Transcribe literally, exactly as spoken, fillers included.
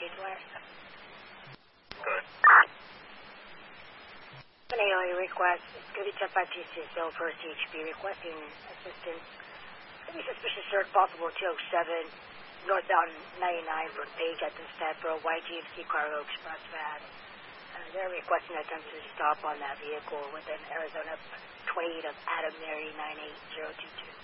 Wire. Good. An A O A request. Security ten five two six zero for C H P requesting assistance. Any suspicious search possible two oh seven northbound ninety-nine from Page at the step for a Y G M C Cargo Express van. Uh, they're requesting attempt to stop on that vehicle within Arizona twenty-eight of Adam Mary nine eight zero two two.